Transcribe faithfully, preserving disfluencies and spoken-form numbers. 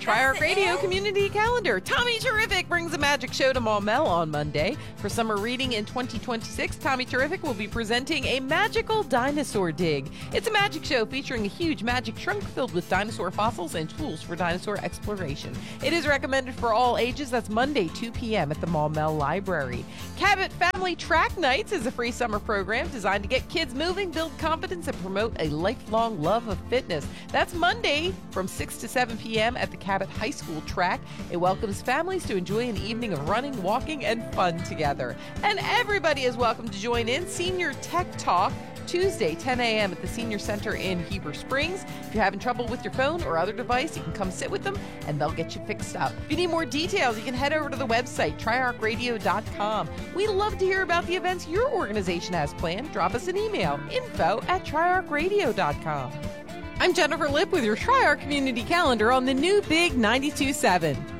Tri-Arc Radio Community Calendar. Tommy Terrific brings a magic show to Maumelle on Monday. For summer reading in twenty twenty-six, Tommy Terrific will be presenting a magical dinosaur dig. It's a magic show featuring a huge magic trunk filled with dinosaur fossils and tools for dinosaur exploration. It is recommended for all ages. That's Monday, two p.m. at the Maumelle Library. Cabot Family Track Nights is a free summer program designed to get kids moving, build confidence, and promote a lifelong love of fitness. That's Monday from six to seven p.m. at the Cabot High School track. It welcomes families to enjoy an evening of running, walking, and fun together. And everybody is welcome to join in. Senior Tech Talk, Tuesday, ten a.m. at the Senior Center in Heber Springs. If you're having trouble with your phone or other device, you can come sit with them and they'll get you fixed up. If you need more details, you can head over to the website, tri arc radio dot com. We love to hear about the events your organization has planned. Drop us an email, info at tri arc radio dot com. I'm Jennifer Lipp with your Tri-Arc Community Calendar on the new Big ninety-two point seven.